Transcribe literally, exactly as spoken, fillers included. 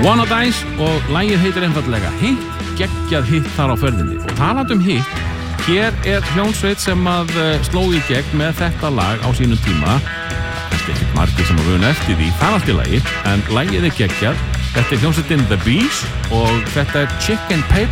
Wanna Dance og lagið heitir einfallega Hitt, geggjað hitt þar á ferðinni. Og talandi um hitt, hér er hljónsveit sem að sló í gegn með þetta lag á sínum tíma. Kannski ekkert margir sem að vuna eftir því, það er allt í lagi, en lagið er geggjað. Þetta er hljónsveitin The Bees og þetta er Chicken Paper.